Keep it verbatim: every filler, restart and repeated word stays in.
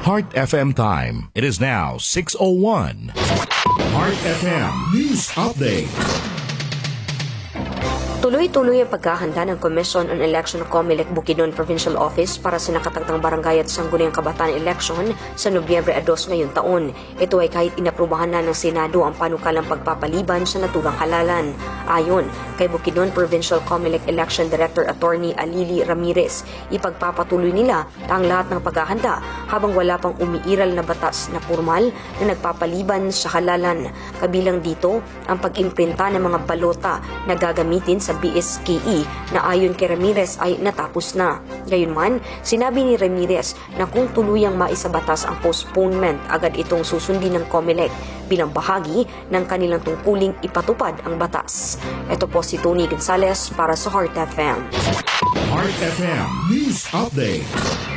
Heart F M time. It is now six oh one. Heart F M News Update. Tuloy-tuloy ang pagkahanda ng Commission on Election Comelec Bukidnon Provincial Office para sa nakatagtang barangay at sangguniang kabataan election sa Nobyembre dos ngayong taon. Ito ay kahit inaprubahan na ng Senado ang panukalang pagpapaliban sa natulang halalan. Ayon kay Bukidnon Provincial Comelec Election Director Attorney Alili Ramirez, ipagpapatuloy nila ang lahat ng paghahanda habang wala pang umiiral na batas na formal na nagpapaliban sa halalan. Kabilang dito ang pag-imprinta ng mga balota na gagamitin sa B S K E na ayon kay Ramirez ay natapos na. Gayunman, sinabi ni Ramirez na kung tuluyang maisabatas ang postponement, agad itong susundin ng Comelec bilang bahagi ng kanilang tungkuling ipatupad ang batas. Ito po si Tony Gonzales para sa Heart F M. Heart F M News Update.